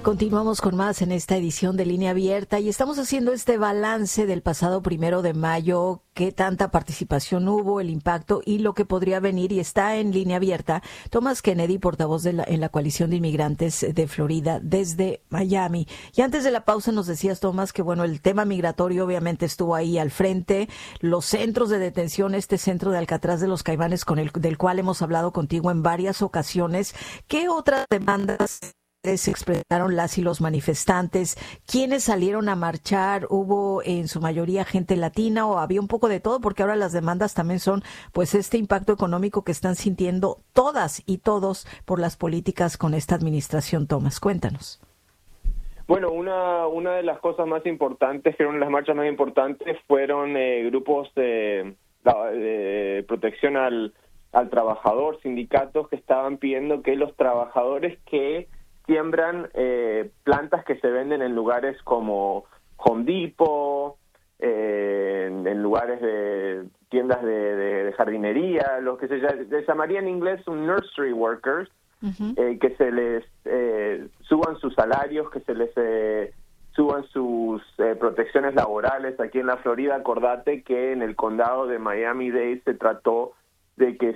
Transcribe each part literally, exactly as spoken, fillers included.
Continuamos con más en esta edición de Línea Abierta y estamos haciendo este balance del pasado primero de mayo, qué tanta participación hubo, el impacto y lo que podría venir. Y está en Línea Abierta Thomas Kennedy, portavoz de la, en la Coalición de Inmigrantes de Florida desde Miami. Y antes de la pausa nos decías, Thomas, que bueno, el tema migratorio obviamente estuvo ahí al frente, los centros de detención, este centro de Alcatraz de los Caimanes con el del cual hemos hablado contigo en varias ocasiones. ¿Qué otras demandas se expresaron las y los manifestantes? ¿Quiénes salieron a marchar? ¿Hubo en su mayoría gente latina o había un poco de todo? Porque ahora las demandas también son pues este impacto económico que están sintiendo todas y todos por las políticas con esta administración. Thomas, cuéntanos. Bueno, una una de las cosas más importantes, que eran las marchas más importantes, fueron eh, grupos de, de protección al, al trabajador, sindicatos que estaban pidiendo que los trabajadores que siembran eh, plantas que se venden en lugares como Home Depot, eh, en, en lugares de tiendas de, de, de jardinería, los que se, se llamaría en inglés un nursery workers, uh-huh. eh, que se les eh, suban sus salarios, que se les eh, suban sus eh, protecciones laborales. Aquí en la Florida, acordate que en el condado de Miami-Dade se trató de que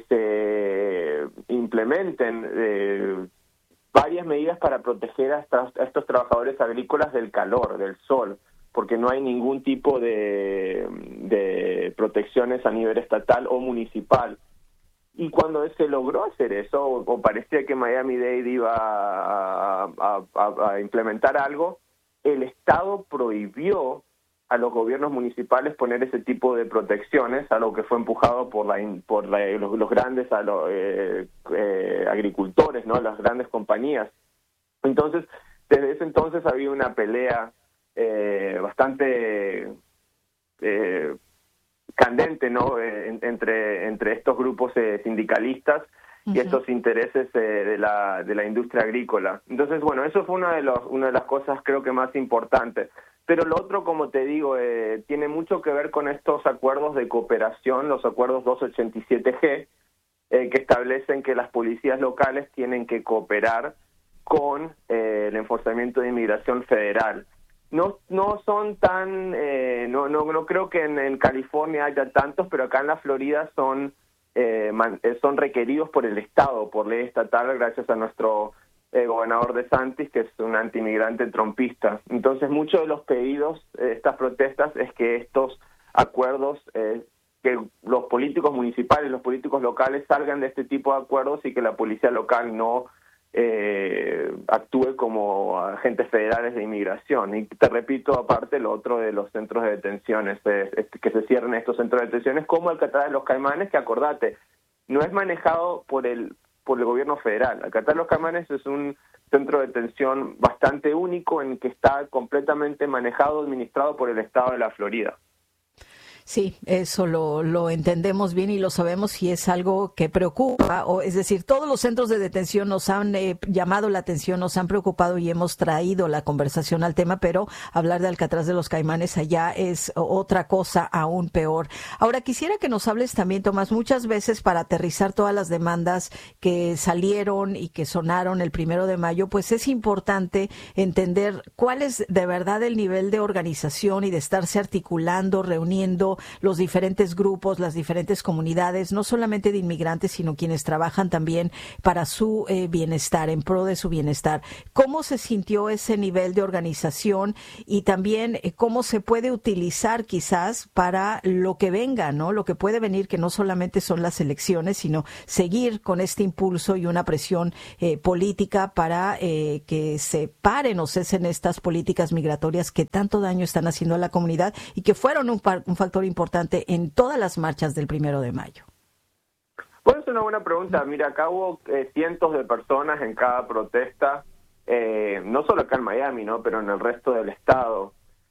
se implementen eh, varias medidas para proteger a, estas, a estos trabajadores agrícolas del calor, del sol, porque no hay ningún tipo de, de protecciones a nivel estatal o municipal. Y cuando se logró hacer eso, o, o parecía que Miami-Dade iba a, a, a, a implementar algo, el Estado prohibió a los gobiernos municipales poner ese tipo de protecciones, algo que fue empujado por la por la, los, los grandes a los, eh, eh, agricultores, no, las grandes compañías. Entonces, desde ese entonces había una pelea eh, bastante eh, candente, ¿no?, eh, entre entre estos grupos eh, sindicalistas y uh-huh. estos intereses eh, de la de la industria agrícola. Entonces, bueno, eso fue una de los una de las cosas creo que más importantes. Pero lo otro, como te digo, eh, tiene mucho que ver con estos acuerdos de cooperación, los acuerdos doscientos ochenta y siete G, eh, que establecen que las policías locales tienen que cooperar con eh, el enforzamiento de inmigración federal. No no son tan, eh, no, no no creo que en, en California haya tantos, pero acá en la Florida son eh, man, son requeridos por el Estado, por ley estatal, gracias a nuestro Eh, gobernador DeSantis, que es un antiinmigrante trompista. Entonces, muchos de los pedidos de eh, estas protestas es que estos acuerdos, eh, que los políticos municipales, los políticos locales salgan de este tipo de acuerdos y que la policía local no eh, actúe como agentes federales de inmigración. Y te repito, aparte, lo otro de los centros de detenciones, eh, es que se cierren estos centros de detenciones, como Alcatraz de los Caimanes, que acordate, no es manejado por el por el gobierno federal. Alcatraz de los Caimanes es un centro de detención bastante único en que está completamente manejado, administrado por el estado de la Florida. Sí, eso lo, lo entendemos bien y lo sabemos y es algo que preocupa, o es decir, todos los centros de detención nos han eh, llamado la atención, nos han preocupado y hemos traído la conversación al tema, pero hablar de Alcatraz de los Caimanes allá es otra cosa aún peor. Ahora, quisiera que nos hables también, Tomás, muchas veces para aterrizar todas las demandas que salieron y que sonaron el primero de mayo, pues es importante entender cuál es de verdad el nivel de organización y de estarse articulando, reuniendo los diferentes grupos, las diferentes comunidades, no solamente de inmigrantes, sino quienes trabajan también para su eh, bienestar, en pro de su bienestar. ¿Cómo se sintió ese nivel de organización y también eh, cómo se puede utilizar quizás para lo que venga, ¿no? Lo que puede venir, que no solamente son las elecciones, sino seguir con este impulso y una presión eh, política para eh, que se paren o cesen estas políticas migratorias que tanto daño están haciendo a la comunidad y que fueron un, un factor importante en todas las marchas del primero de mayo? Pues es una buena pregunta. Mira, acá hubo eh, cientos de personas en cada protesta, eh, no solo acá en Miami, ¿no?, pero en el resto del estado.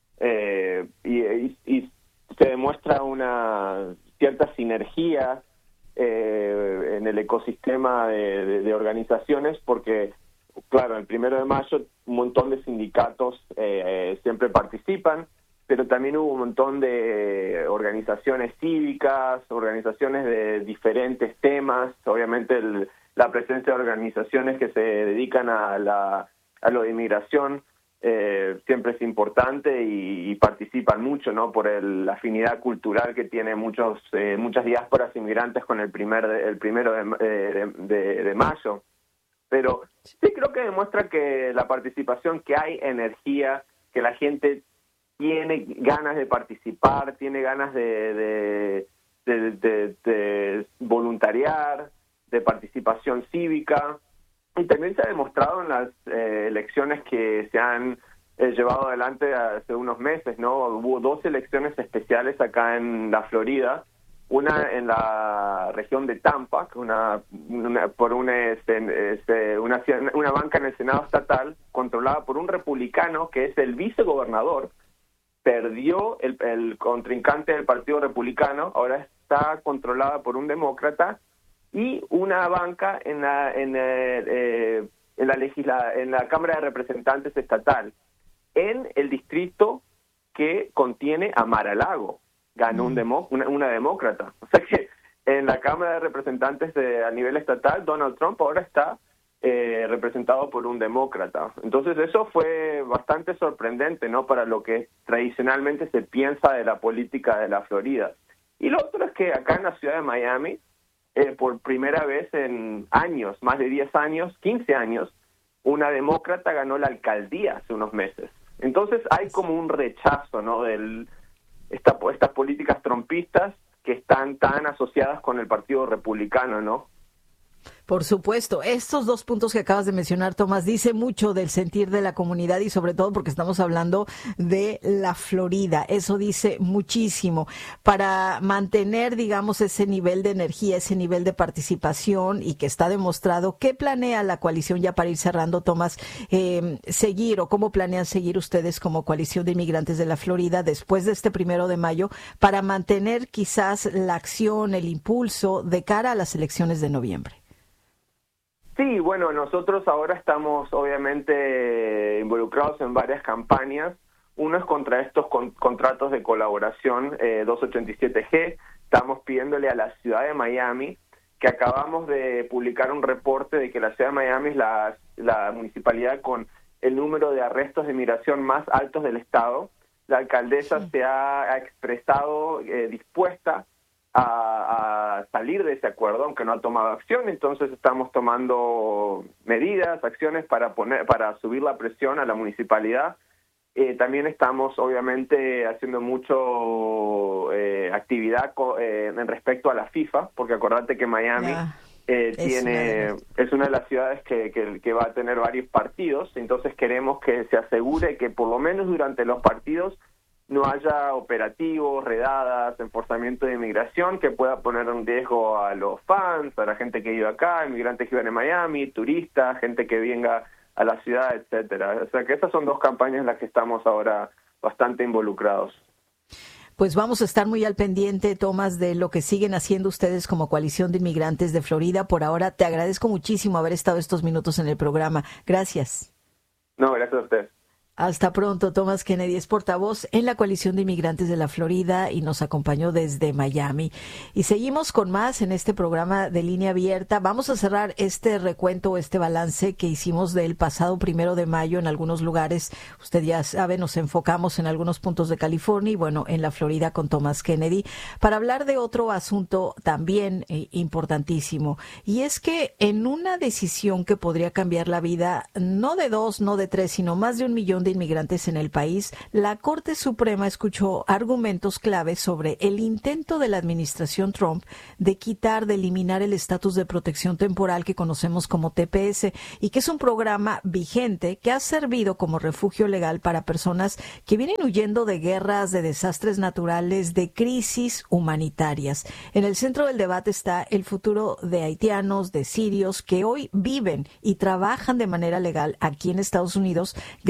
Eh, y, y, y se demuestra una cierta sinergia eh, en el ecosistema de, de, de organizaciones, porque, claro, el primero de mayo un montón de sindicatos eh, siempre participan, pero también hubo un montón de organizaciones cívicas, organizaciones de diferentes temas, obviamente el, la presencia de organizaciones que se dedican a la a lo de inmigración eh, siempre es importante y, y participan mucho, ¿no? Por el, la afinidad cultural que tiene muchos eh, muchas diásporas inmigrantes con el primer el primero de, de, de, de mayo. Pero sí creo que demuestra que la participación, que hay energía, que la gente tiene ganas de participar, tiene ganas de, de, de, de, de voluntariar, de participación cívica. Y también se ha demostrado en las eh, elecciones que se han eh, llevado adelante hace unos meses, ¿no? Hubo dos elecciones especiales acá en la Florida, una en la región de Tampa, una, una por una, este, este, una una banca en el Senado estatal controlada por un republicano que es el vicegobernador. Perdió el, el contrincante del Partido Republicano, ahora está controlada por un demócrata, y una banca en la en, eh, eh, en la legisla, en la Cámara de Representantes estatal, en el distrito que contiene a Mar-a-Lago. Ganó un demo, una, una demócrata. O sea que en la Cámara de Representantes de, a nivel estatal, Donald Trump ahora está eh, representado por un demócrata. Entonces eso fue bastante sorprendente, ¿no? Para lo que tradicionalmente se piensa de la política de la Florida. Y lo otro es que acá en la ciudad de Miami, eh, por primera vez en años, más de diez años, quince años, una demócrata ganó la alcaldía hace unos meses. Entonces hay como un rechazo, ¿no? Del Esta, estas políticas trumpistas que están tan asociadas con el Partido Republicano, ¿no? Por supuesto, estos dos puntos que acabas de mencionar, Tomás, dice mucho del sentir de la comunidad y sobre todo porque estamos hablando de la Florida. Eso dice muchísimo. Para mantener, digamos, ese nivel de energía, ese nivel de participación y que está demostrado, ¿qué planea la coalición, ya para ir cerrando, Tomás, eh, seguir o cómo planean seguir ustedes como coalición de inmigrantes de la Florida después de este primero de mayo para mantener quizás la acción, el impulso de cara a las elecciones de noviembre? Sí, bueno, nosotros ahora estamos obviamente involucrados en varias campañas. Uno es contra estos con, contratos de colaboración eh, doscientos ochenta y siete G. Estamos pidiéndole a la ciudad de Miami, que acabamos de publicar un reporte de que la ciudad de Miami es la, la municipalidad con el número de arrestos de migración más altos del estado. La alcaldesa sí. se ha expresado eh, dispuesta A, a salir de ese acuerdo, aunque no ha tomado acción. Entonces estamos tomando medidas, acciones para poner, para subir la presión a la municipalidad. Eh, también estamos obviamente haciendo mucho eh, actividad co, eh, en respecto a la FIFA, porque acordate que Miami yeah. eh, es tiene una es una de las ciudades que, que, que va a tener varios partidos. Entonces queremos que se asegure que por lo menos durante los partidos no haya operativos, redadas, enforzamiento de inmigración que pueda poner en riesgo a los fans, a la gente que vive acá, inmigrantes que viven en Miami, turistas, gente que venga a la ciudad, etcétera. O sea que esas son dos campañas en las que estamos ahora bastante involucrados. Pues vamos a estar muy al pendiente, Tomás, de lo que siguen haciendo ustedes como Coalición de Inmigrantes de Florida. Por ahora te agradezco muchísimo haber estado estos minutos en el programa. Gracias. No, gracias a usted. Hasta pronto. Tomás Kennedy es portavoz en la Coalición de Inmigrantes de la Florida y nos acompañó desde Miami. Y seguimos con más en este programa de Línea Abierta. Vamos a cerrar este recuento, este balance que hicimos del pasado primero de mayo en algunos lugares. Usted ya sabe, nos enfocamos en algunos puntos de California y bueno, en la Florida con Tomás Kennedy para hablar de otro asunto también eh, importantísimo. Y es que en una decisión que podría cambiar la vida, no de dos, no de tres, sino más de un millón de inmigrantes en el país, la Corte Suprema escuchó argumentos claves sobre el intento de la administración Trump de quitar, de eliminar el estatus de protección temporal que conocemos como T P S y que es un programa vigente que ha servido como refugio legal para personas que vienen huyendo de guerras, de desastres naturales, de crisis humanitarias. En el centro del debate está el futuro de haitianos, de sirios que hoy viven y trabajan de manera legal aquí en Estados Unidos gracias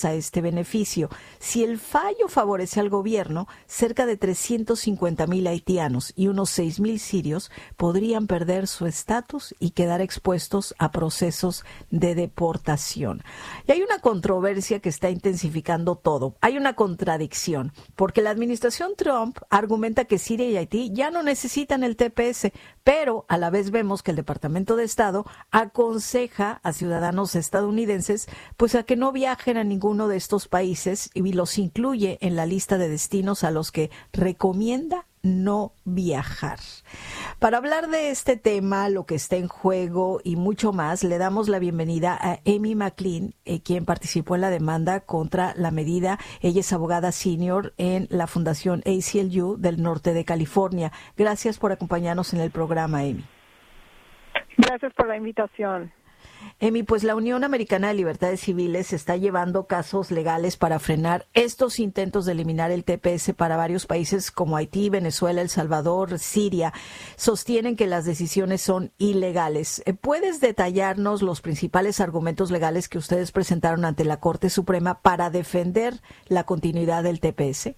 gracias a este beneficio. Si el fallo favorece al gobierno, cerca de trescientos cincuenta mil haitianos y unos seis mil sirios podrían perder su estatus y quedar expuestos a procesos de deportación. Y hay una controversia que está intensificando todo. Hay una contradicción, porque la administración Trump argumenta que Siria y Haití ya no necesitan el T P S, pero a la vez vemos que el Departamento de Estado aconseja a ciudadanos estadounidenses pues a que no viajen a ninguno de estos países y los incluye en la lista de destinos a los que recomienda no viajar. Para hablar de este tema, lo que está en juego y mucho más, le damos la bienvenida a Amy McLean, eh, quien participó en la demanda contra la medida. Ella es abogada senior en la Fundación A C L U del norte de California. Gracias por acompañarnos en el programa, Amy. Gracias por la invitación. Amy, pues la Unión Americana de Libertades Civiles está llevando casos legales para frenar estos intentos de eliminar el T P S para varios países como Haití, Venezuela, El Salvador, Siria. Sostienen que las decisiones son ilegales. ¿Puedes detallarnos los principales argumentos legales que ustedes presentaron ante la Corte Suprema para defender la continuidad del T P S?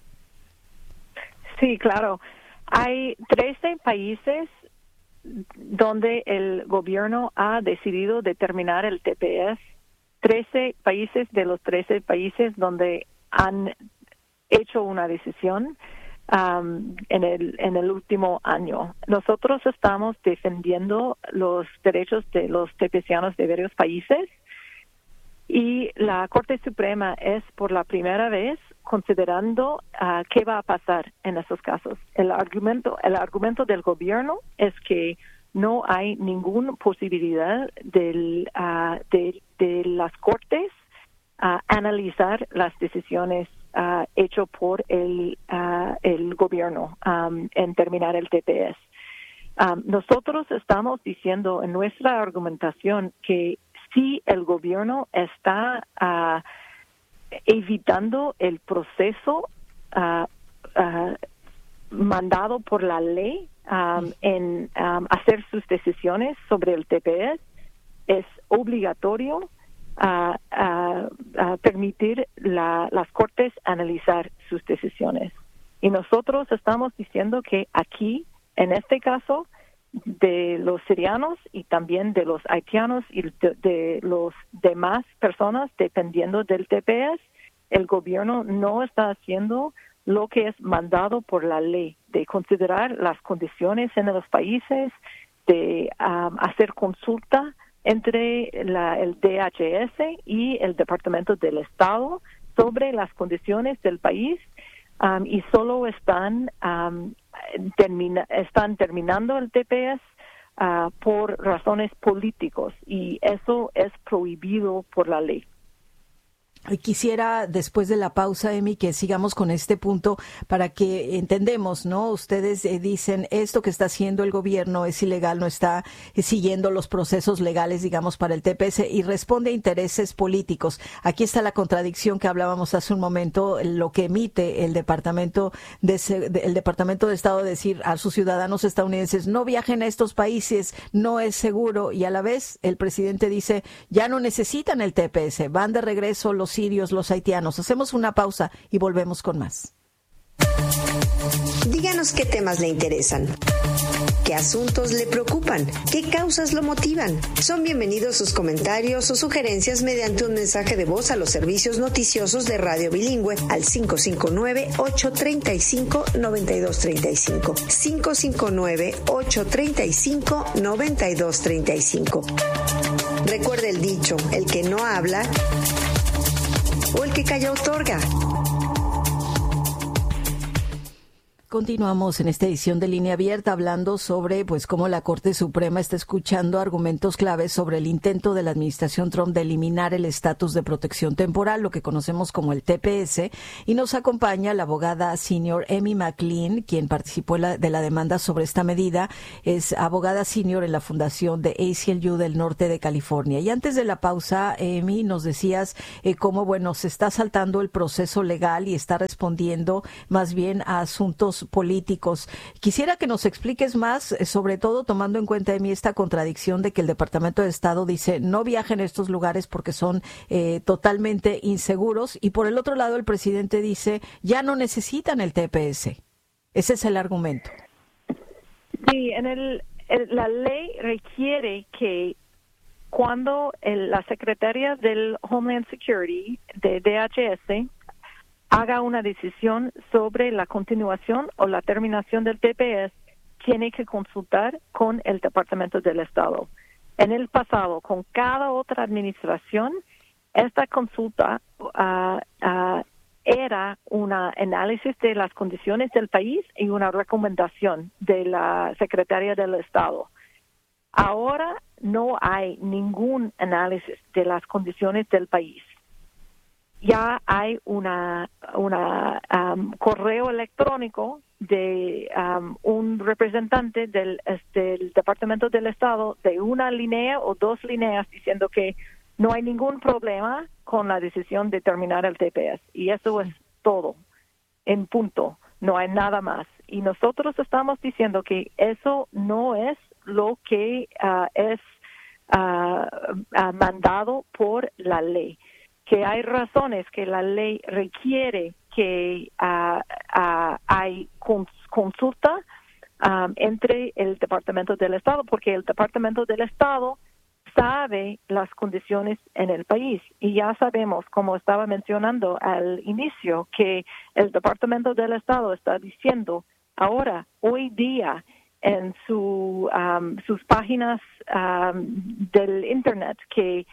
Sí, claro. Hay trece países donde el gobierno ha decidido determinar el T P S, trece países de los trece países donde han hecho una decisión um, en el en el último año. Nosotros estamos defendiendo los derechos de los tepecianos de varios países y la Corte Suprema es por la primera vez considerando uh, qué va a pasar en esos casos. El argumento, el argumento del gobierno es que no hay ninguna posibilidad del, uh, de, de las cortes uh, analizar las decisiones uh, hechas por el, uh, el gobierno um, en terminar el T P S. Um, nosotros estamos diciendo en nuestra argumentación que si el gobierno está uh, evitando el proceso uh, uh, mandado por la ley um, en um, hacer sus decisiones sobre el T P S, es obligatorio uh, uh, uh, permitir la, las cortes analizar sus decisiones. Y nosotros estamos diciendo que aquí, en este caso, de los sirianos y también de los haitianos y de, de los demás personas dependiendo del T P S, el gobierno no está haciendo lo que es mandado por la ley, de considerar las condiciones en los países, de um, hacer consulta entre la, el D H S y el Departamento del Estado sobre las condiciones del país, um, y solo están um, Termina, están terminando el T P S uh, por razones políticos y eso es prohibido por la ley. Quisiera, después de la pausa, Amy, que sigamos con este punto para que entendemos, ¿no? Ustedes eh, dicen esto que está haciendo el gobierno es ilegal, no está eh, siguiendo los procesos legales, digamos, para el T P S y responde a intereses políticos. Aquí está la contradicción que hablábamos hace un momento, lo que emite el Departamento de, el Departamento de Estado, decir a sus ciudadanos estadounidenses no viajen a estos países, no es seguro, y a la vez el presidente dice ya no necesitan el T P S, van de regreso los sirios, los haitianos. Hacemos una pausa y volvemos con más. Díganos qué temas le interesan, qué asuntos le preocupan, qué causas lo motivan. Son bienvenidos sus comentarios o sugerencias mediante un mensaje de voz a los servicios noticiosos de Radio Bilingüe al cinco cinco nueve, ocho tres cinco, nueve dos tres cinco. cinco cinco nueve, ocho tres cinco, nueve dos tres cinco. Recuerde el dicho, el que no habla o el que calla otorga. Continuamos en esta edición de Línea Abierta hablando sobre pues cómo la Corte Suprema está escuchando argumentos claves sobre el intento de la administración Trump de eliminar el estatus de protección temporal, lo que conocemos como el T P S, y nos acompaña la abogada senior Amy McLean, quien participó de la demanda sobre esta medida. Es abogada senior en la Fundación de A C L U del norte de California. Y antes de la pausa, Amy, nos decías eh, cómo, bueno, se está saltando el proceso legal y está respondiendo más bien a asuntos partidos políticos. Quisiera que nos expliques más, eh, sobre todo tomando en cuenta de mí esta contradicción de que el Departamento de Estado dice no viajen a estos lugares porque son eh, totalmente inseguros, y por el otro lado el presidente dice ya no necesitan el T P S. Ese es el argumento. Sí, en el, el la ley requiere que cuando el, la secretaria del Homeland Security de D H S haga una decisión sobre la continuación o la terminación del T P S, tiene que consultar con el Departamento del Estado. En el pasado, con cada otra administración, esta consulta uh, uh, era un análisis de las condiciones del país y una recomendación de la secretaria del Estado. Ahora no hay ningún análisis de las condiciones del país. Ya hay una, una um, correo electrónico de um, un representante del, del Departamento del Estado de una línea o dos líneas diciendo que no hay ningún problema con la decisión de terminar el T P S. Y eso es todo, en punto. No hay nada más. Y nosotros estamos diciendo que eso no es lo que uh, es uh, uh, mandado por la ley. Que hay razones que la ley requiere que uh, uh, hay cons- consulta um, entre el Departamento del Estado, porque el Departamento del Estado sabe las condiciones en el país. Y ya sabemos, como estaba mencionando al inicio, que el Departamento del Estado está diciendo ahora, hoy día, en su, um, sus páginas um, del Internet, que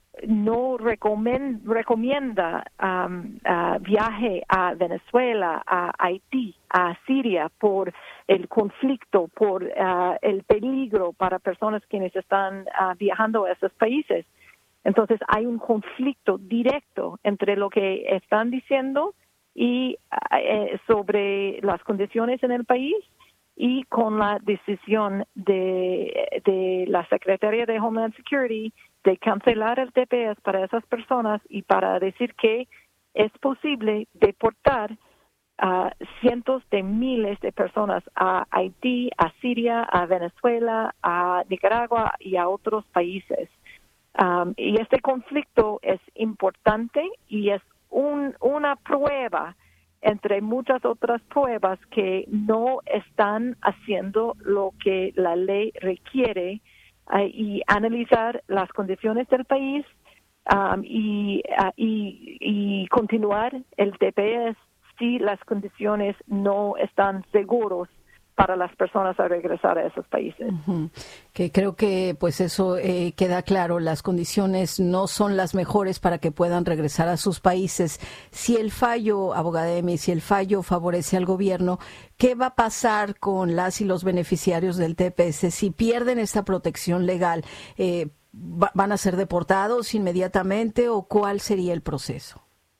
no recomen, recomienda um, uh, viaje a Venezuela, a Haití, a Siria por el conflicto, por uh, el peligro para personas quienes están uh, viajando a esos países. Entonces hay un conflicto directo entre lo que están diciendo y uh, eh, sobre las condiciones en el país y con la decisión de, de la Secretaría de Homeland Security de cancelar el T P S para esas personas y para decir que es posible deportar a uh, cientos de miles de personas a Haití, a Siria, a Venezuela, a Nicaragua y a otros países. Um, y este conflicto es importante y es un, una prueba entre muchas otras pruebas que no están haciendo lo que la ley requiere uh, y analizar las condiciones del país um, y, uh, y, y continuar el T P S si las condiciones no están seguros para las personas a regresar a esos países. Uh-huh. Que creo que pues eso eh, queda claro, las condiciones no son las mejores para que puedan regresar a sus países. Si el fallo, abogada Emi, si el fallo favorece al gobierno, ¿qué va a pasar con las y los beneficiarios del T P S si pierden esta protección legal? Eh, ¿Van a ser deportados inmediatamente o cuál sería el proceso?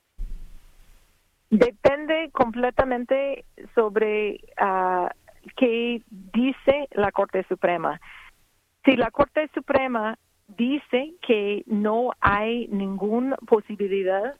Depende completamente sobre uh, qué dice la Corte Suprema. Si la Corte Suprema dice que no hay ninguna posibilidad,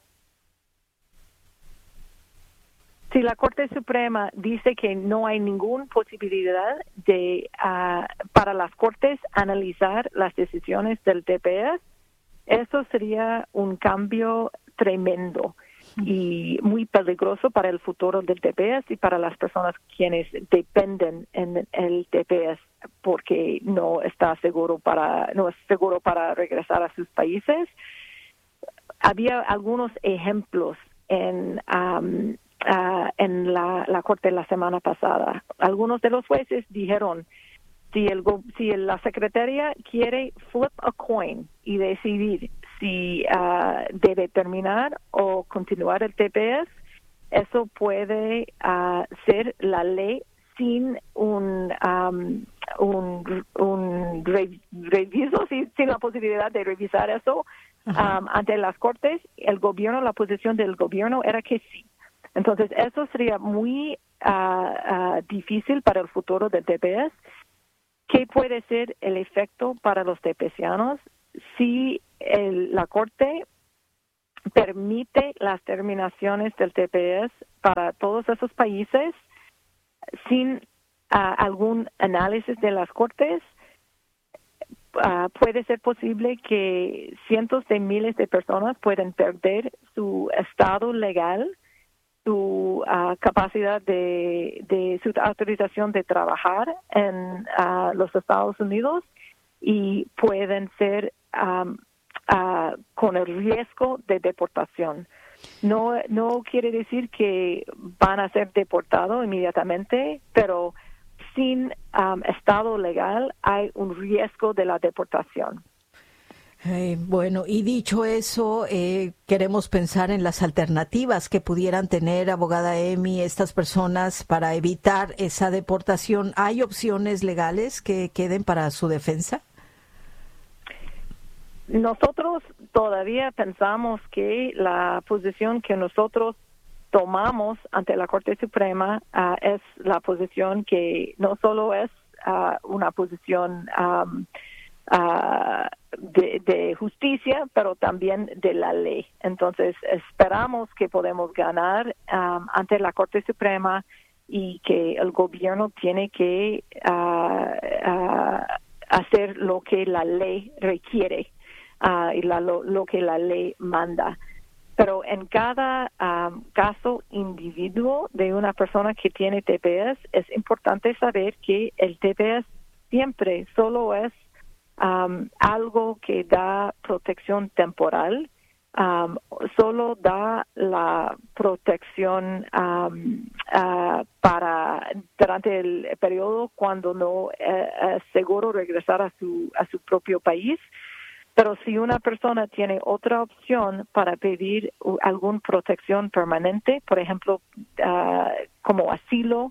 si la Corte Suprema dice que no hay ninguna posibilidad de uh, para las Cortes analizar las decisiones del T P S, eso sería un cambio tremendo y muy peligroso para el futuro del T P S y para las personas quienes dependen en el T P S porque no está seguro para no es seguro para regresar a sus países. Había algunos ejemplos en um, uh, en la, la corte la semana pasada. Algunos de los jueces dijeron si el si la secretaria quiere flip a coin y decidir si uh, debe terminar o continuar el T P S, eso puede uh, ser la ley sin un um, un, un re, reviso, sin, sin la posibilidad de revisar eso um, ante las cortes. El gobierno, la posición del gobierno era que sí. Entonces, eso sería muy uh, uh, difícil para el futuro del T P S. ¿Qué puede ser el efecto para los tepecianos si el, la Corte permite las terminaciones del T P S para todos esos países? sin uh, algún análisis de las cortes, uh, puede ser posible que cientos de miles de personas puedan perder su estado legal, su uh, capacidad de, de su autorización de trabajar en uh, los Estados Unidos y pueden ser um, uh, con el riesgo de deportación. No, no quiere decir que van a ser deportados inmediatamente, pero sin um, estado legal hay un riesgo de la deportación. Eh, bueno, y dicho eso, eh, queremos pensar en las alternativas que pudieran tener, abogada Emi, estas personas para evitar esa deportación. ¿Hay opciones legales que queden para su defensa? Nosotros todavía pensamos que la posición que nosotros tomamos ante la Corte Suprema uh, es la posición que no solo es uh, una posición um, uh, de, de justicia, pero también de la ley. Entonces, esperamos que podemos ganar um, ante la Corte Suprema y que el gobierno tiene que uh, uh, hacer lo que la ley requiere. Uh, y la, lo, lo que la ley manda. Pero en cada um, caso individuo de una persona que tiene T P S, es importante saber que el T P S siempre solo es um, algo que da protección temporal, um, solo da la protección um, uh, para durante el periodo cuando no eh, es seguro regresar a su a su propio país. Pero si una persona tiene otra opción para pedir alguna protección permanente, por ejemplo, uh, como asilo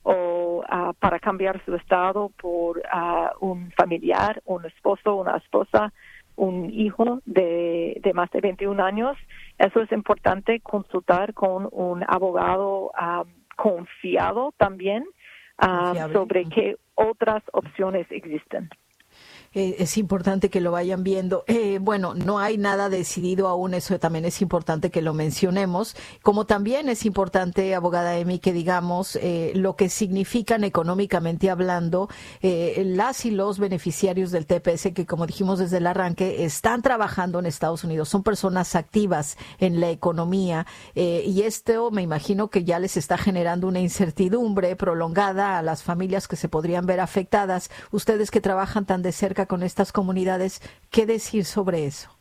o uh, para cambiar su estado por uh, un familiar, un esposo, una esposa, un hijo de, de más de veintiún años, eso es importante consultar con un abogado um, confiado también uh, sobre qué otras opciones existen. Eh, es importante que lo vayan viendo. Eh, bueno, no hay nada decidido aún, eso también es importante que lo mencionemos, como también es importante, abogada Emi, que digamos eh, lo que significan económicamente hablando eh, las y los beneficiarios del T P S que, como dijimos desde el arranque, están trabajando en Estados Unidos, son personas activas en la economía eh, y esto me imagino que ya les está generando una incertidumbre prolongada a las familias que se podrían ver afectadas. Ustedes que trabajan tan de cerca con estas comunidades, ¿qué decir sobre eso?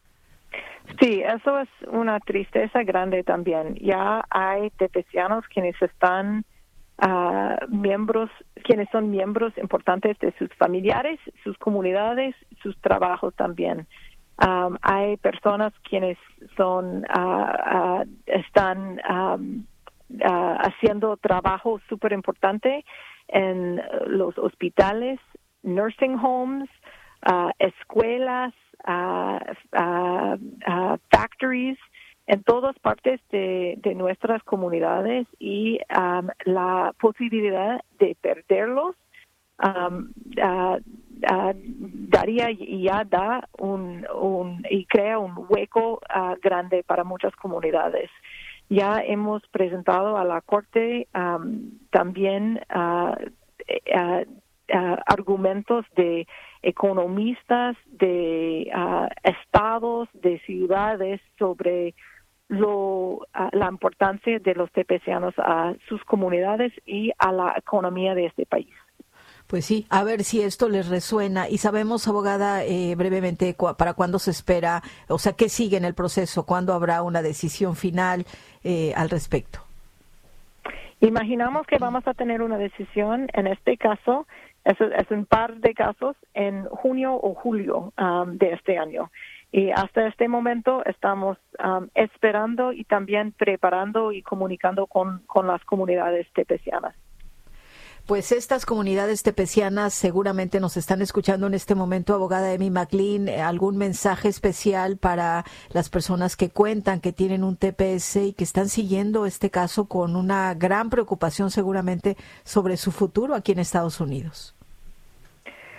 Sí, eso es una tristeza grande también. Ya hay tepecianos quienes están uh, miembros, quienes son miembros importantes de sus familiares, sus comunidades, sus trabajos también. Um, hay personas quienes son uh, uh, están um, uh, haciendo trabajo súper importante en los hospitales, nursing homes, uh, escuelas, uh, uh, uh, factories, en todas partes de, de nuestras comunidades y um, la posibilidad de perderlos um, uh, uh, daría y ya da un, un y crea un hueco uh, grande para muchas comunidades. Ya hemos presentado a la Corte um, también uh, uh, Uh, argumentos de economistas, de uh, estados, de ciudades sobre lo, uh, la importancia de los tepecianos a sus comunidades y a la economía de este país. Pues sí, a ver si esto les resuena. Y sabemos, abogada, eh, brevemente, cu- para cuándo se espera, o sea, ¿qué sigue en el proceso? ¿Cuándo habrá una decisión final eh, al respecto? Imaginamos que vamos a tener una decisión en este caso. Es, es un par de casos en junio o julio um, de este año. Y hasta este momento estamos um, esperando y también preparando y comunicando con, con las comunidades tepecianas. Pues estas comunidades tepecianas seguramente nos están escuchando en este momento, abogada Emi McLean. ¿Algún mensaje especial para las personas que cuentan que tienen un T P S y que están siguiendo este caso con una gran preocupación seguramente sobre su futuro aquí en Estados Unidos?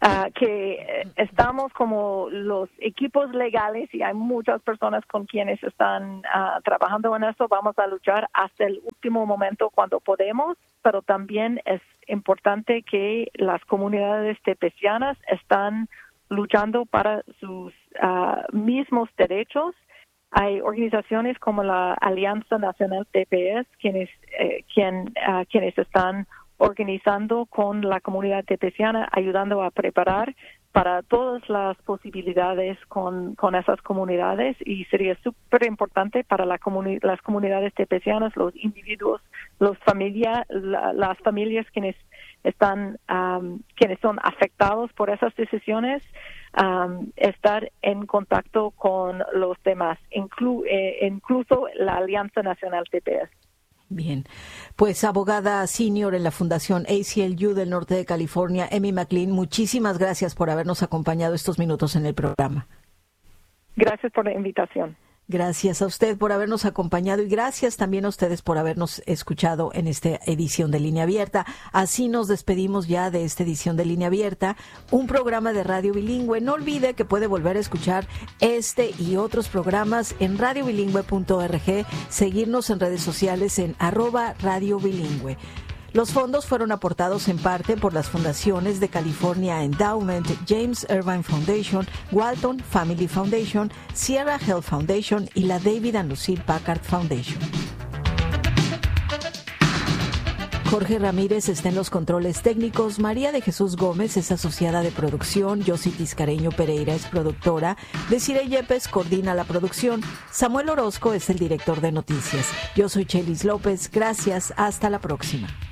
Uh, que estamos como los equipos legales y hay muchas personas con quienes están uh, trabajando en eso. Vamos a luchar hasta el último momento cuando podemos, pero también es importante que las comunidades tepecianas están luchando para sus uh, mismos derechos. Hay organizaciones como la Alianza Nacional T P S quienes, eh, quien, uh, quienes están organizando con la comunidad tepeciana, ayudando a preparar para todas las posibilidades con, con esas comunidades, y sería súper importante para la comuni- las comunidades tepecianas, los individuos, los familia, la, las familias quienes están, um, quienes son afectados por esas decisiones, um, estar en contacto con los demás, inclu- eh, incluso la Alianza Nacional T P S. Bien, pues abogada senior en la Fundación A C L U del norte de California, Amy McLean, muchísimas gracias por habernos acompañado estos minutos en el programa. Gracias por la invitación. Gracias a usted por habernos acompañado y gracias también a ustedes por habernos escuchado en esta edición de Línea Abierta. Así nos despedimos ya de esta edición de Línea Abierta, un programa de radio bilingüe. No olvide que puede volver a escuchar este y otros programas en radio bilingüe punto org, seguirnos en redes sociales en arroba radio bilingüe. Los fondos fueron aportados en parte por las fundaciones de California Endowment, James Irvine Foundation, Walton Family Foundation, Sierra Health Foundation y la David and Lucille Packard Foundation. Jorge Ramírez está en los controles técnicos, María de Jesús Gómez es asociada de producción, Yossi Tiscareño Pereira es productora, Desiree Yepes coordina la producción, Samuel Orozco es el director de noticias. Yo soy Chelis López, gracias, hasta la próxima.